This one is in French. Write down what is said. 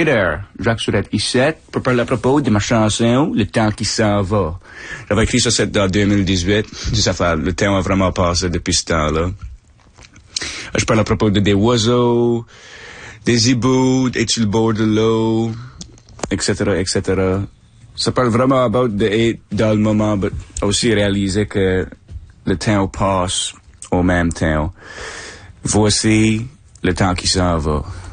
Trader, Jacques Surette Issette, pour parler à propos de ma chanson, Le temps qui s'en va. J'avais écrit ça en 2018. Ça fait, le temps a vraiment passé depuis ce temps-là. Je parle à propos de des oiseaux, des hiboux, es-tu le bord de l'eau, etc., etc. Ça parle vraiment d'être dans le moment, mais aussi réaliser que le temps passe au même temps. Voici le temps qui s'en va.